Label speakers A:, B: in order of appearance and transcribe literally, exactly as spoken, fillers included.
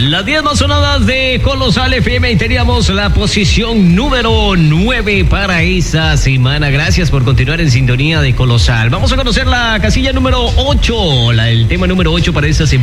A: Las diez más sonadas de Colosal F M y teníamos la posición número nueve para esta semana. Gracias por continuar en sintonía de Colosal. Vamos a conocer la casilla número ocho, la, el tema número ocho para esta semana.